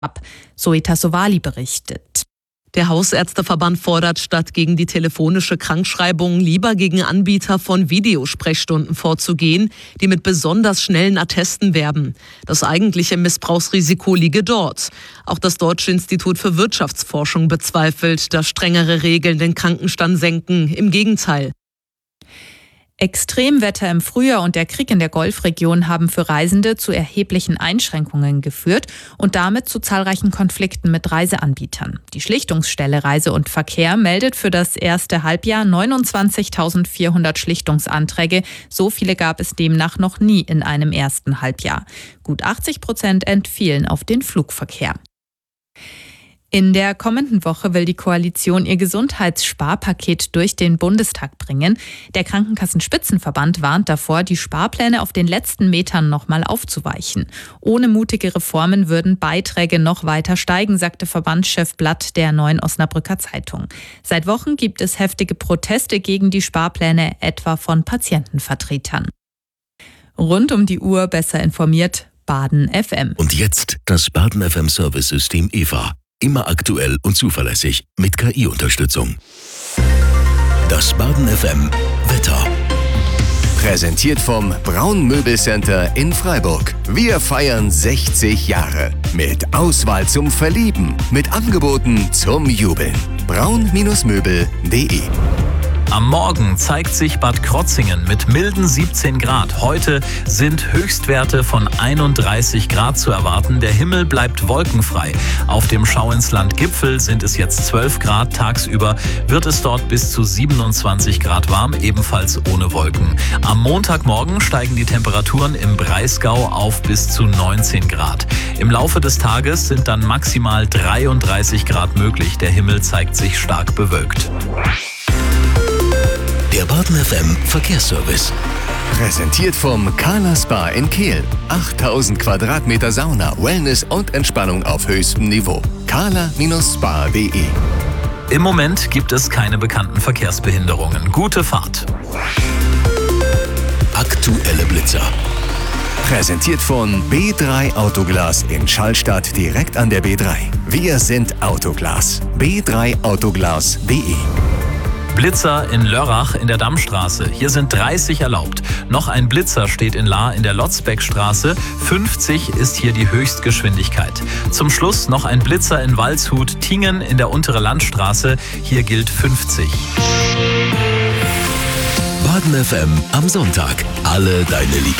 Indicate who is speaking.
Speaker 1: ab. Zoe Tassovali berichtet.
Speaker 2: Der Hausärzteverband fordert statt gegen die telefonische Krankschreibung lieber gegen Anbieter von Videosprechstunden vorzugehen, die mit besonders schnellen Attesten werben. Das eigentliche Missbrauchsrisiko liege dort. Auch das Deutsche Institut für Wirtschaftsforschung bezweifelt, dass strengere Regeln den Krankenstand senken. Im Gegenteil.
Speaker 1: Extremwetter im Frühjahr und der Krieg in der Golfregion haben für Reisende zu erheblichen Einschränkungen geführt und damit zu zahlreichen Konflikten mit Reiseanbietern. Die Schlichtungsstelle Reise und Verkehr meldet für das erste Halbjahr 29.400 Schlichtungsanträge. So viele gab es demnach noch nie in einem ersten Halbjahr. Gut 80% entfielen auf den Flugverkehr. In der kommenden Woche will die Koalition ihr Gesundheitssparpaket durch den Bundestag bringen. Der Krankenkassenspitzenverband warnt davor, die Sparpläne auf den letzten Metern nochmal aufzuweichen. Ohne mutige Reformen würden Beiträge noch weiter steigen, sagte Verbandschef Blatt der Neuen Osnabrücker Zeitung. Seit Wochen gibt es heftige Proteste gegen die Sparpläne, etwa von Patientenvertretern. Rund um die Uhr besser informiert, Baden FM.
Speaker 3: Und jetzt das Baden FM Service-System EVA. Immer aktuell und zuverlässig mit KI-Unterstützung. Das Baden FM Wetter.
Speaker 4: Präsentiert vom Braun Möbelcenter in Freiburg. Wir feiern 60 Jahre. Mit Auswahl zum Verlieben. Mit Angeboten zum Jubeln. braun-möbel.de.
Speaker 5: Am Morgen zeigt sich Bad Krotzingen mit milden 17 Grad. Heute sind Höchstwerte von 31 Grad zu erwarten. Der Himmel bleibt wolkenfrei. Auf dem Schauinsland-Gipfel sind es jetzt 12 Grad. Tagsüber wird es dort bis zu 27 Grad warm, ebenfalls ohne Wolken. Am Montagmorgen steigen die Temperaturen im Breisgau auf bis zu 19 Grad. Im Laufe des Tages sind dann maximal 33 Grad möglich. Der Himmel zeigt sich stark bewölkt.
Speaker 3: Der Baden FM Verkehrsservice.
Speaker 4: Präsentiert vom Carla Spa in Kehl. 8000 Quadratmeter Sauna, Wellness und Entspannung auf höchstem Niveau. carla-spa.de.
Speaker 5: Im Moment gibt es keine bekannten Verkehrsbehinderungen. Gute Fahrt.
Speaker 3: Aktuelle Blitzer.
Speaker 4: Präsentiert von B3 Autoglas in Schallstadt direkt an der B3. Wir sind Autoglas. b3autoglas.de.
Speaker 5: Blitzer in Lörrach in der Dammstraße. Hier sind 30 erlaubt. Noch ein Blitzer steht in Lahr in der Lotzbeckstraße. 50 ist hier die Höchstgeschwindigkeit. Zum Schluss noch ein Blitzer in Waldshut-Tingen in der Untere Landstraße. Hier gilt 50.
Speaker 3: Baden FM am Sonntag. Alle deine Lieblings